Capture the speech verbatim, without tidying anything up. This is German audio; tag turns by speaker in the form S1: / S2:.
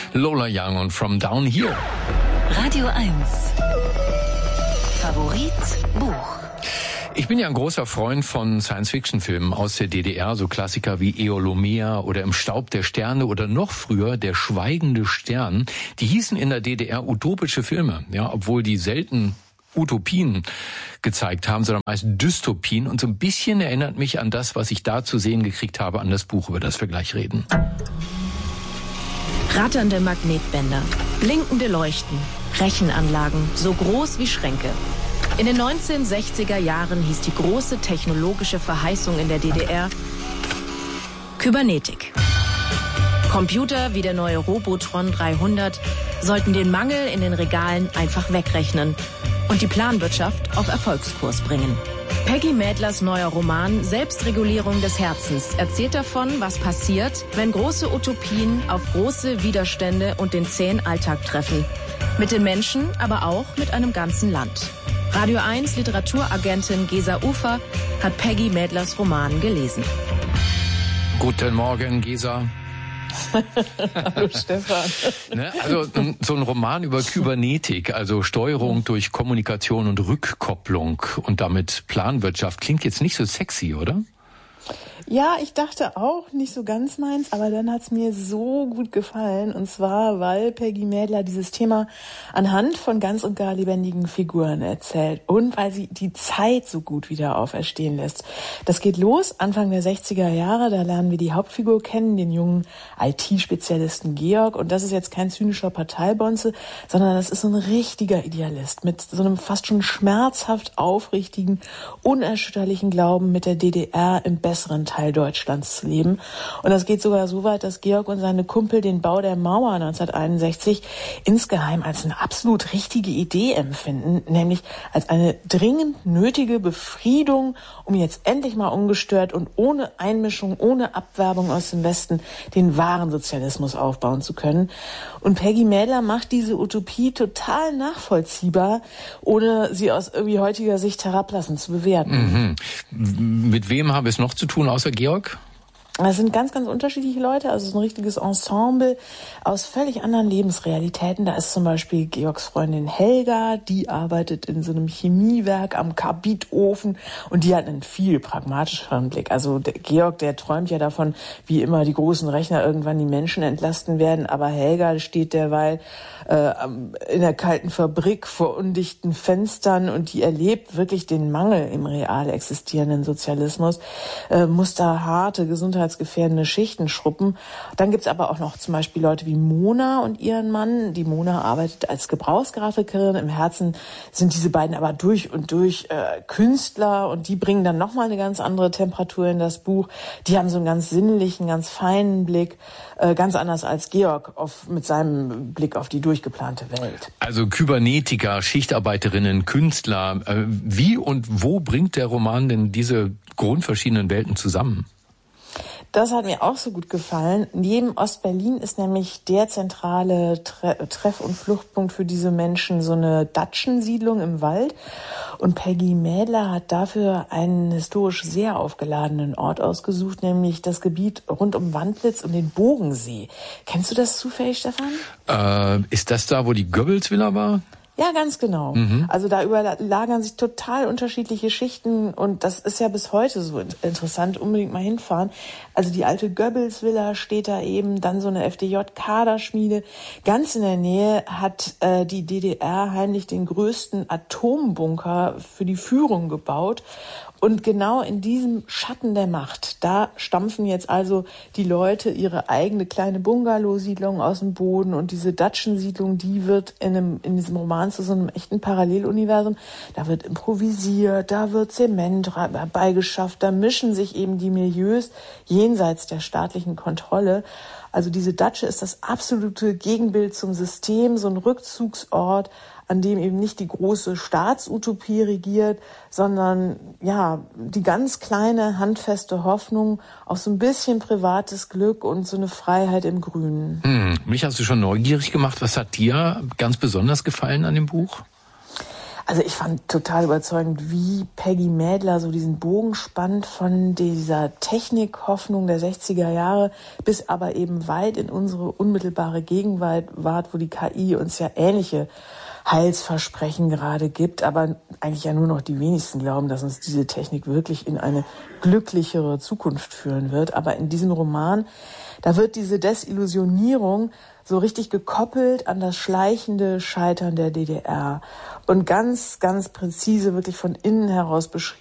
S1: Lola Young und From Down Here.
S2: Radio eins. Favorit Buch.
S1: Ich bin ja ein großer Freund von Science-Fiction-Filmen aus der D D R, so Klassiker wie Eolomea oder Im Staub der Sterne oder noch früher Der schweigende Stern. Die hießen in der D D R utopische Filme, ja, obwohl die selten Utopien gezeigt haben, sondern meist Dystopien. Und so ein bisschen erinnert mich an das, was ich da zu sehen gekriegt habe, an das Buch, über das wir gleich reden.
S3: Ratternde Magnetbänder, blinkende Leuchten, Rechenanlagen, so groß wie Schränke. In den neunzehnhundertsechziger Jahren hieß die große technologische Verheißung in der D D R Kybernetik. Computer wie der neue Robotron dreihundert sollten den Mangel in den Regalen einfach wegrechnen und die Planwirtschaft auf Erfolgskurs bringen. Peggy Mädlers neuer Roman Selbstregulierung des Herzens erzählt davon, was passiert, wenn große Utopien auf große Widerstände und den zähen Alltag treffen. Mit den Menschen, aber auch mit einem ganzen Land. Radio eins Literaturagentin Gesa Ufer hat Peggy Mädlers Roman gelesen.
S1: Guten Morgen, Gesa.
S4: Hallo Stefan.
S1: Ne, also so ein Roman über Kybernetik, also Steuerung durch Kommunikation und Rückkopplung und damit Planwirtschaft, klingt jetzt nicht so sexy, oder?
S4: Ja, ich dachte auch, nicht so ganz meins, aber dann hat's mir so gut gefallen. Und zwar, weil Peggy Mädler dieses Thema anhand von ganz und gar lebendigen Figuren erzählt und weil sie die Zeit so gut wieder auferstehen lässt. Das geht los Anfang der sechziger Jahre, da lernen wir die Hauptfigur kennen, den jungen I T-Spezialisten Georg. Und das ist jetzt kein zynischer Parteibonze, sondern das ist so ein richtiger Idealist mit so einem fast schon schmerzhaft aufrichtigen, unerschütterlichen Glauben, mit der D D R im besseren Teil Deutschlands zu leben. Und das geht sogar so weit, dass Georg und seine Kumpel den Bau der Mauer neunzehnhunderteinundsechzig insgeheim als eine absolut richtige Idee empfinden, nämlich als eine dringend nötige Befriedung, um jetzt endlich mal ungestört und ohne Einmischung, ohne Abwerbung aus dem Westen den wahren Sozialismus aufbauen zu können. Und Peggy Mädler macht diese Utopie total nachvollziehbar, ohne sie aus irgendwie heutiger Sicht herablassend zu bewerten.
S1: Mhm. Mit wem haben wir es noch zu tun, außer Georg?
S4: Das sind ganz, ganz unterschiedliche Leute, also so ein richtiges Ensemble aus völlig anderen Lebensrealitäten. Da ist zum Beispiel Georgs Freundin Helga, die arbeitet in so einem Chemiewerk am Karbitofen und die hat einen viel pragmatischeren Blick. Also der Georg, der träumt ja davon, wie immer die großen Rechner irgendwann die Menschen entlasten werden, aber Helga steht derweil äh, in der kalten Fabrik vor undichten Fenstern und die erlebt wirklich den Mangel im real existierenden Sozialismus, äh, muss da harte Gesundheit gefährdende Schichten schruppen. Dann gibt's aber auch noch zum Beispiel Leute wie Mona und ihren Mann. Die Mona arbeitet als Gebrauchsgrafikerin. Im Herzen sind diese beiden aber durch und durch äh, Künstler und die bringen dann nochmal eine ganz andere Temperatur in das Buch. Die haben so einen ganz sinnlichen, ganz feinen Blick, äh, ganz anders als Georg auf, mit seinem Blick auf die durchgeplante Welt.
S1: Also Kybernetiker, Schichtarbeiterinnen, Künstler. Äh, wie und wo bringt der Roman denn diese grundverschiedenen Welten zusammen?
S4: Das hat mir auch so gut gefallen. Neben Ostberlin ist nämlich der zentrale Tre- Treff- und Fluchtpunkt für diese Menschen so eine Datschensiedlung im Wald. Und Peggy Mädler hat dafür einen historisch sehr aufgeladenen Ort ausgesucht, nämlich das Gebiet rund um Wandlitz und den Bogensee. Kennst du das zufällig, Stefan?
S1: Äh, ist das da, wo die Goebbels-Villa war?
S4: Ja, ganz genau. Mhm. Also da überlagern sich total unterschiedliche Schichten und das ist ja bis heute so interessant, unbedingt mal hinfahren. Also die alte Goebbels-Villa steht da eben, dann so eine F D J-Kaderschmiede. Ganz in der Nähe hat äh, die D D R heimlich den größten Atombunker für die Führung gebaut. Und genau in diesem Schatten der Macht, da stampfen jetzt also die Leute ihre eigene kleine Bungalow-Siedlung aus dem Boden und diese Datschensiedlung, die wird in, einem, in diesem Roman zu so einem echten Paralleluniversum. Da wird improvisiert, da wird Zement herbeigeschafft, da mischen sich eben die Milieus jenseits der staatlichen Kontrolle. Also diese Datsche ist das absolute Gegenbild zum System, so ein Rückzugsort, an dem eben nicht die große Staatsutopie regiert, sondern ja die ganz kleine, handfeste Hoffnung auf so ein bisschen privates Glück und so eine Freiheit im Grünen.
S1: Hm, mich hast du schon neugierig gemacht. Was hat dir ganz besonders gefallen an dem Buch?
S4: Also ich fand total überzeugend, wie Peggy Mädler so diesen Bogen spannt von dieser Technikhoffnung der sechziger Jahre bis aber eben weit in unsere unmittelbare Gegenwart, wo die K I uns ja ähnliche Heilsversprechen gerade gibt, aber eigentlich ja nur noch die wenigsten glauben, dass uns diese Technik wirklich in eine glücklichere Zukunft führen wird. Aber in diesem Roman, da wird diese Desillusionierung so richtig gekoppelt an das schleichende Scheitern der D D R und ganz, ganz präzise wirklich von innen heraus beschrieben.